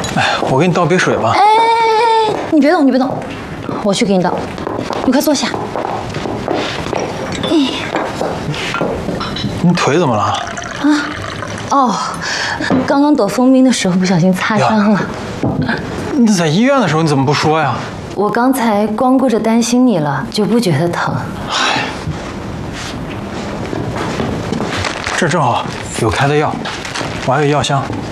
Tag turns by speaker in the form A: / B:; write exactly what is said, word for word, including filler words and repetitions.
A: 哎，我给你倒杯水吧。
B: 哎哎哎，你别动，你别动，我去给你倒。你快坐下。哎，
A: 你腿怎么了？
B: 啊，哦，刚刚躲风冰的时候不小心擦伤了。
A: 你在医院的时候你怎么不说呀？
B: 我刚才光顾着担心你了，就不觉得疼。
A: 唉，这正好有开的药，我还有药箱。